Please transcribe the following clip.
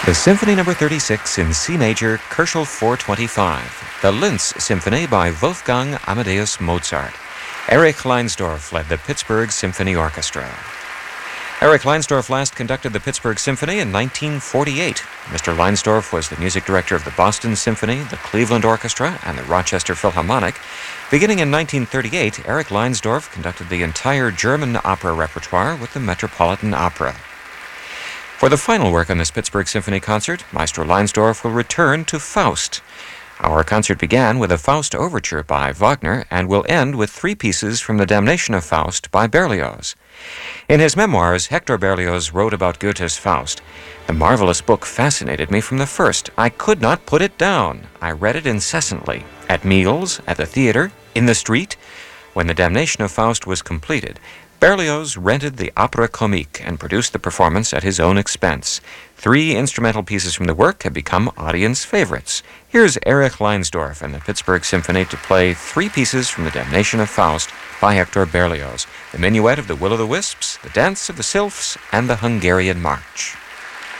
The Symphony No. 36 in C major, Köchel 425. The Linz Symphony by Wolfgang Amadeus Mozart. Erich Leinsdorf led the Pittsburgh Symphony Orchestra. Erich Leinsdorf last conducted the Pittsburgh Symphony in 1948. Mr. Leinsdorf was the music director of the Boston Symphony, the Cleveland Orchestra, and the Rochester Philharmonic. Beginning in 1938, Erich Leinsdorf conducted the entire German opera repertoire with the Metropolitan Opera. For the final work on this Pittsburgh Symphony concert, Maestro Leinsdorf will return to Faust. Our concert began with a Faust overture by Wagner and will end with 3 pieces from The Damnation of Faust by Berlioz. In his memoirs, Hector Berlioz wrote about Goethe's Faust. The marvelous book fascinated me from the first. I could not put it down. I read it incessantly, at meals, at the theater, in the street. When The Damnation of Faust was completed, Berlioz rented the Opera Comique and produced the performance at his own expense. 3 instrumental pieces from the work have become audience favorites. Here's Erich Leinsdorf and the Pittsburgh Symphony to play 3 pieces from The Damnation of Faust by Hector Berlioz: the Minuet of the Will-o'-the-Wisps, the Dance of the Sylphs, and the Hungarian March.